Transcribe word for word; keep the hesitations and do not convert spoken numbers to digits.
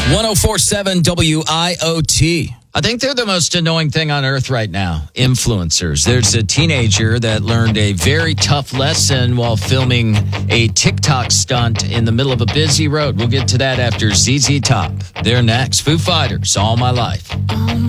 one oh four point seven W I O T. I think they're the most annoying thing on earth right now. Influencers. There's a teenager that learned a very tough lesson while filming a TikTok stunt in the middle of a busy road. We'll get to that after Z Z Top. They're next. Foo Fighters, All My Life.